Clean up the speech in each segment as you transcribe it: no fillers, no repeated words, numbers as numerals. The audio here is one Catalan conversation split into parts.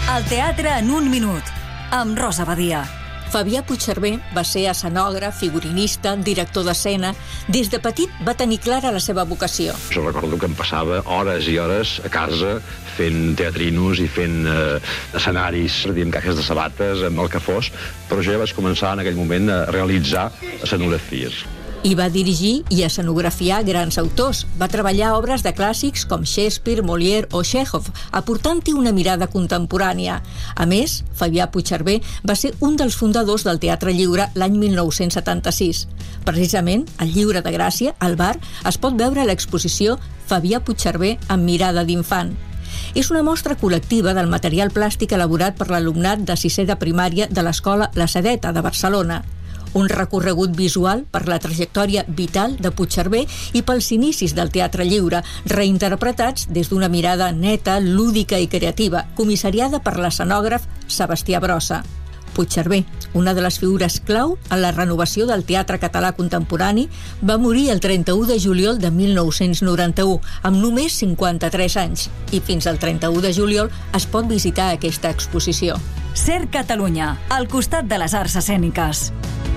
El teatre en un minut, amb Rosa Badia. Fabià Puigcerver va ser escenògraf, figurinista, director d'escena. Des de petit va tenir clara la seva vocació. Jo recordo que em passava hores i hores a casa fent teatrinos i fent escenaris, dient caixes de sabates, amb el que fos, però jo ja vaig començar en aquell moment a realitzar escenografies. I va dirigir i escenografiar grans autors. Va treballar obres de clàssics com Shakespeare, Molière o Chekhov, aportant-hi una mirada contemporània. A més, Fabià Puigcerver va ser un dels fundadors del Teatre Lliure l'any 1976. Precisament, al Lliure de Gràcia, al bar, es pot veure l'exposició Fabià Puigcerver amb mirada d'infant. És una mostra col·lectiva del material plàstic elaborat per l'alumnat de 6è de primària de l'Escola La Sedeta de Barcelona. Un recorregut visual per la trajectòria vital de Puigcerver i pels inicis del Teatre Lliure, reinterpretats des d'una mirada neta, lúdica i creativa, comissariada per l'escenògraf Sebastià Brossa. Puigcerver, una de les figures clau en la renovació del teatre català contemporani, va morir el 31 de juliol de 1991, amb només 53 anys, i fins al 31 de juliol es pot visitar aquesta exposició. Ser Catalunya, al costat de les arts escèniques.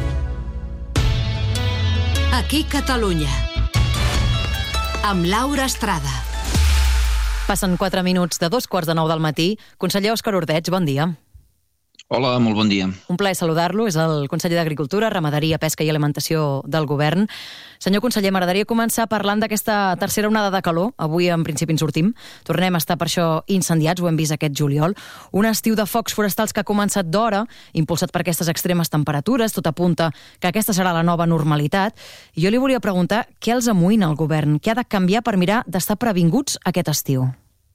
Aquí Catalunya, amb Laura Estrada. Passen 4 minuts de 2:45 del matí. Conseller Òscar Ordeig, bon dia. Hola, molt bon dia. Un plaer saludar-lo. És el conseller d'Agricultura, Ramaderia, Pesca i Alimentació del Govern. Senyor conseller, m'agradaria començar parlant d'aquesta tercera onada de calor. Avui, en principi, en sortim. Tornem a estar, per això, incendiats, ho hem vist aquest juliol. Un estiu de focs forestals que ha començat d'hora, impulsat per aquestes extremes temperatures. Tot apunta que aquesta serà la nova normalitat. I jo li volia preguntar què els amoïna al govern, què ha de canviar per mirar d'estar previnguts aquest estiu?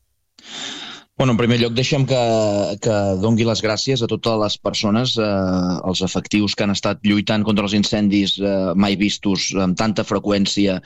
Bueno, en primer lloc, deixa'm que dongui les gràcies a totes les persones, els efectius que han estat lluitant contra els incendis mai vistos amb tanta freqüència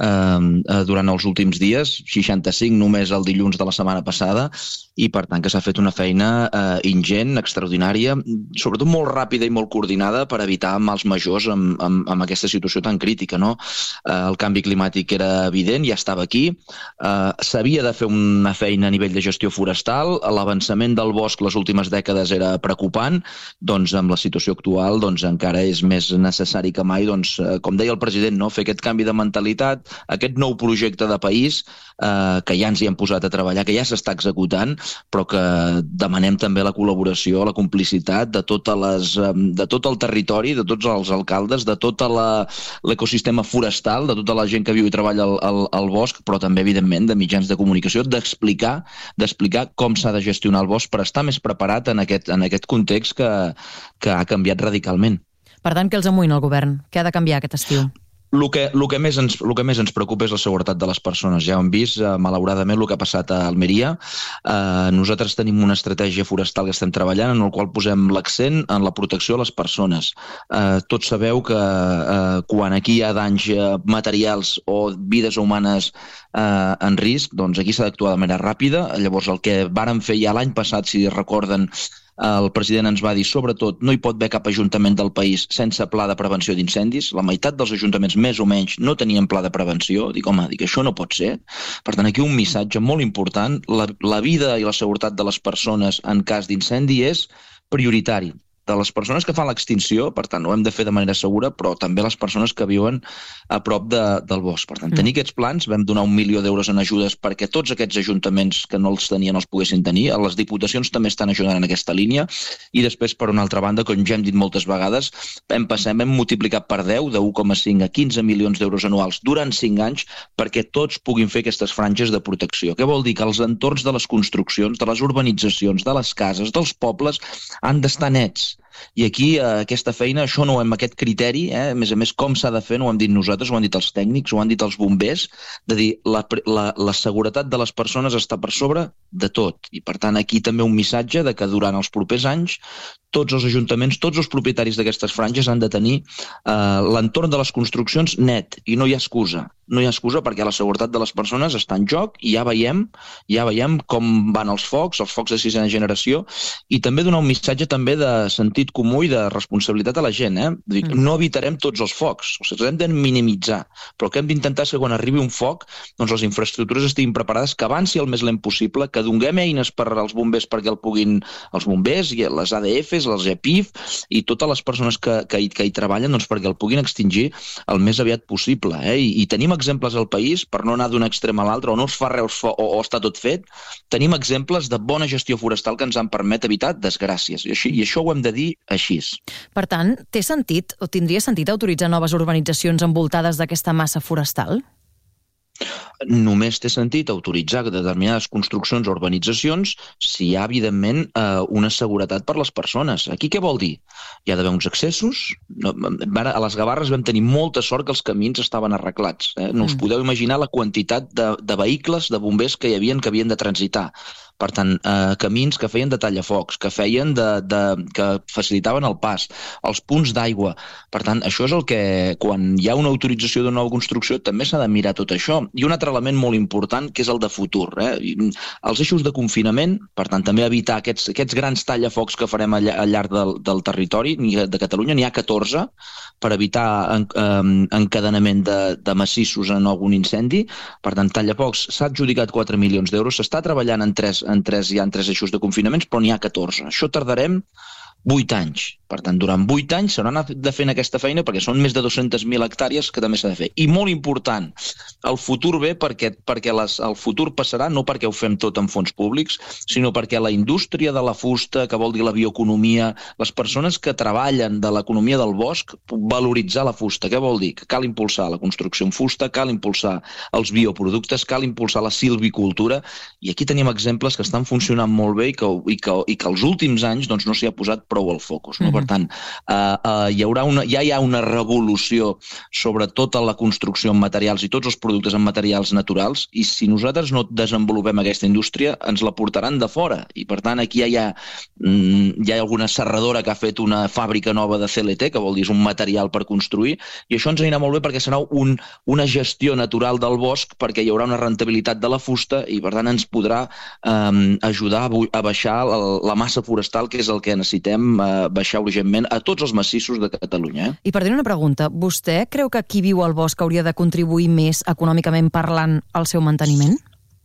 durant els últims dies, 65 només el dilluns de la setmana passada, i per tant que s'ha fet una feina ingent, extraordinària, sobretot molt ràpida i molt coordinada per evitar mals majors amb aquesta situació tan crítica, no? El canvi climàtic era evident, ja estava aquí, s'havia de fer una feina a nivell de gestió forestal, l'avançament del bosc les últimes dècades era preocupant, doncs amb la situació actual encara és més necessari que mai, com deia el president, fer aquest canvi de mentalitat, aquest nou projecte de país que ja ens hi hem posat a treballar, que ja s'està executant, però que demanem també la col·laboració, la complicitat de tot el territori, de tots els alcaldes, de tot l'ecosistema forestal, de tota la gent que viu i treballa al bosc, però també, evidentment, de mitjans de comunicació, d'explicar com s'ha de gestionar el bosc per estar més preparat en aquest context que ha canviat radicalment. Per tant, què els amoïna el govern? Què ha de canviar aquest estiu? El que més ens preocupa és la seguretat de les persones. Ja hem vist, malauradament, el que ha passat a Almeria. Nosaltres tenim una estratègia forestal que estem treballant en la qual posem l'accent en la protecció de les persones. Tots sabeu que quan aquí hi ha danys materials o vides humanes en risc, doncs aquí s'ha d'actuar de manera ràpida. Llavors, el que vàrem fer ja l'any passat, si recorden, el president ens va dir, sobretot, no hi pot haver cap ajuntament del país sense pla de prevenció d'incendis. La meitat dels ajuntaments, més o menys, no tenien pla de prevenció. Dic, això no pot ser. Per tant, aquí un missatge molt important. La vida i la seguretat de les persones en cas d'incendi és prioritari. De les persones que fan l'extinció, per tant, ho hem de fer de manera segura, però també les persones que viuen a prop del bosc. Per tant, tenir aquests plans, vam donar 1 milió d'euros en ajudes perquè tots aquests ajuntaments que no els tenien els poguessin tenir. Les diputacions també estan ajudant en aquesta línia. I després, per una altra banda, com ja hem dit moltes vegades, hem multiplicat per 10, de 1,5 a 15 milions d'euros anuals durant 5 anys perquè tots puguin fer aquestes franges de protecció. Què vol dir? Que els entorns de les construccions, de les urbanitzacions, de les cases, dels pobles, han d'estar nets. I aquí, aquesta feina, aquest criteri, a més, com s'ha de fer, no ho hem dit nosaltres, ho han dit els tècnics, ho han dit els bombers, de dir, la seguretat de les persones està per sobre de tot. I, per tant, aquí també un missatge de que durant els propers anys tots els ajuntaments, tots els propietaris d'aquestes franges han de tenir l'entorn de les construccions net, i no hi ha excusa. No hi ha excusa perquè la seguretat de les persones està en joc i ja veiem com van els focs de 6a generació, i també donar un missatge també de sentit sentit comú i de responsabilitat a la gent. Dic, no evitarem tots els focs, o sigui, hem de minimitzar, però el que hem d'intentar és que quan arribi un foc, doncs les infraestructures estiguin preparades, que avanci el més lent possible, que donem eines per als bombers perquè el puguin, els bombers, i les ADFs, les GEPIF, i totes les persones que hi treballen, doncs perquè el puguin extingir el més aviat possible. I tenim exemples al país, per no anar d'un extrem a l'altre, o no es fa res o està tot fet, tenim exemples de bona gestió forestal que ens han permet evitar desgràcies. I això ho hem de dir així. Per tant, té sentit o tindria sentit autoritzar noves urbanitzacions envoltades d'aquesta massa forestal? Només té sentit autoritzar determinades construccions o urbanitzacions si hi ha, evidentment, una seguretat per les persones. Aquí què vol dir? Hi ha d'haver uns accessos. A les Gavarres vam tenir molta sort que els camins estaven arreglats. No us podeu imaginar la quantitat de vehicles, de bombers que hi havia que havien de transitar. Per tant, camins que feien de tallafocs, que que facilitaven el pas, els punts d'aigua. Per tant, això és el que, quan hi ha una autorització de nova construcció, també s'ha de mirar tot això. I un altre element molt important, que és el de futur. Els eixos de confinament, per tant, també evitar aquests grans tallafocs que farem al llarg del territori de Catalunya, n'hi ha 14, per evitar encadenament de massissos en algun incendi. Per tant, tallafocs s'ha adjudicat 4 milions d'euros, s'està treballant hi ha 3 eixos de confinaments, però n'hi ha 14. Això tardarem 8 anys. Per tant, durant 8 anys s'hauran de fer aquesta feina perquè són més de 200.000 hectàrees que també s'ha de fer. I molt important, el futur ve perquè el futur passarà no perquè ho fem tot amb fons públics, sinó perquè la indústria de la fusta, que vol dir la bioeconomia, les persones que treballen de l'economia del bosc, valoritzar la fusta. Què vol dir? Que cal impulsar la construcció en fusta, cal impulsar els bioproductes, cal impulsar la silvicultura, i aquí tenim exemples que estan funcionant molt bé i que els últims anys no s'hi ha posat prou al focus. Per tant, ja hi ha una revolució sobre tota la construcció en materials i tots els productes en materials naturals, i si nosaltres no desenvolupem aquesta indústria, ens la portaran de fora. I per tant, aquí ja hi ha alguna serradora que ha fet una fàbrica nova de CLT, que vol dir un material per construir, i això ens anirà molt bé perquè serà una gestió natural del bosc, perquè hi haurà una rentabilitat de la fusta i per tant ens podrà ajudar a baixar la massa forestal, que és el que necessitem baixar urgentment a tots els massissos de Catalunya. I per dir una pregunta, vostè creu que qui viu al bosc hauria de contribuir més econòmicament parlant al seu manteniment?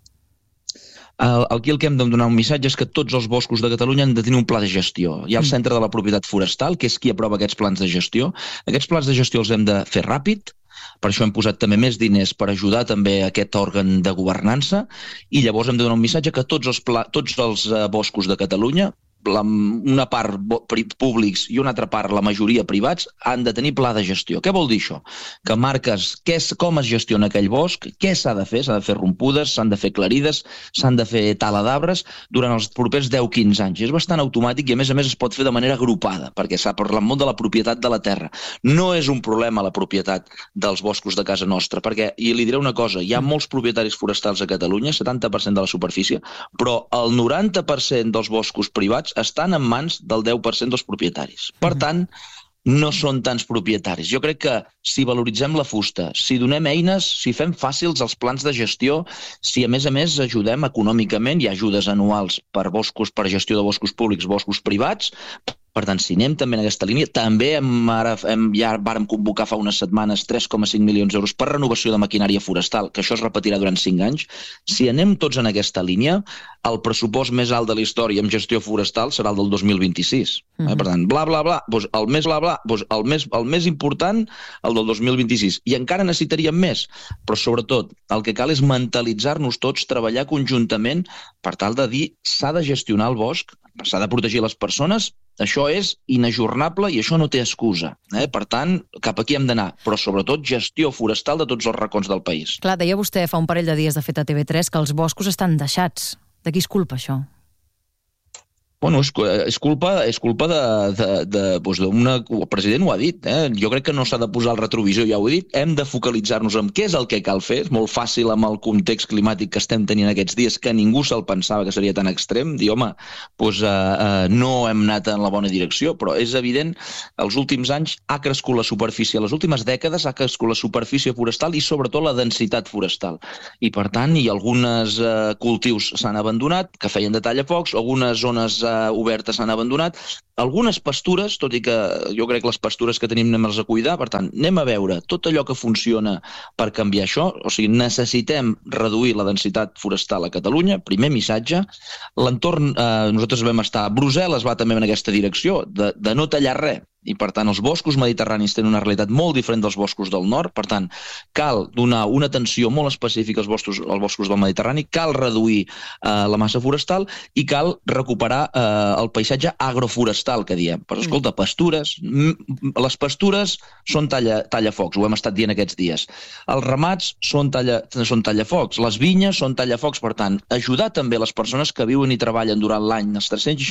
Aquí el que hem de donar un missatge és que tots els boscos de Catalunya han de tenir un pla de gestió. Hi ha el Centre de la Propietat Forestal, que és qui aprova aquests plans de gestió. Aquests plans de gestió els hem de fer ràpid, per això hem posat també més diners per ajudar també a aquest òrgan de governança, i llavors hem de donar un missatge que tots els boscos de Catalunya, una part públics i una altra part, la majoria privats, han de tenir pla de gestió. Què vol dir això? Que marques com es gestiona aquell bosc, què s'ha de fer? S'ha de fer rompudes, s'han de fer clarides, s'han de fer tala d'arbres durant els propers 10-15 anys. És bastant automàtic i a més es pot fer de manera agrupada, perquè s'ha parlat molt de la propietat de la terra. No és un problema la propietat dels boscos de casa nostra, perquè, i li diré una cosa, hi ha molts propietaris forestals a Catalunya, 70% de la superfície, però el 90% dels boscos privats estan en mans del 10% dels propietaris. Per tant, no són tants propietaris. Jo crec que si valoritzem la fusta, si donem eines, si fem fàcils els plans de gestió, si a més ajudem econòmicament, hi ha ajudes anuals per boscos, per gestió de boscos públics, boscos privats. Per tant, si anem també en aquesta línia, també ja vàrem convocar fa unes setmanes 3,5 milions d'euros per renovació de maquinària forestal, que això es repetirà durant 5 anys. Si anem tots en aquesta línia, el pressupost més alt de la història en gestió forestal serà el del 2026. Per tant, bla, bla, bla, el més important, el del 2026. I encara necessitaríem més, però sobretot el que cal és mentalitzar-nos tots, treballar conjuntament per tal de dir s'ha de gestionar el bosc, s'ha de protegir les persones. Això és inajornable i això no té excusa. Per tant, cap aquí hem d'anar, però sobretot gestió forestal de tots els racons del país. Clar, deia vostè fa un parell de dies, de fet, a TV3, que els boscos estan deixats. De qui és culpa, això? Bueno, és culpa el president ho ha dit. Jo crec que no s'ha de posar el retrovisor, ja ho he dit. Hem de focalitzar-nos en què és el que cal fer. És molt fàcil amb el context climàtic que estem tenint aquests dies, que ningú se'l pensava que seria tan extrem. Dir, home, no hem anat en la bona direcció, però és evident, els últims anys ha crescut la superfície, les últimes dècades ha crescut la superfície forestal i sobretot la densitat forestal. I per tant, alguns cultius s'han abandonat, que feien de tallafocs, algunes zones obertes s'han abandonat. Algunes pastures, tot i que jo crec que les pastures que tenim anem-les a cuidar, per tant, anem a veure tot allò que funciona per canviar això, o sigui, necessitem reduir la densitat forestal a Catalunya, primer missatge. L'entorn, nosaltres vam estar a Brussel·les, va també en aquesta direcció, de no tallar res. I, per tant, els boscos mediterranis tenen una realitat molt diferent dels boscos del nord. Per tant, cal donar una atenció molt específica als boscos del Mediterrani, cal reduir la massa forestal i cal recuperar el paisatge agroforestal, que diem. Però, escolta, pastures... Les pastures són tallafocs, ho hem estat dient aquests dies. Els ramats són tallafocs, les vinyes són tallafocs. Per tant, ajudar també les persones que viuen i treballen durant l'any, els 360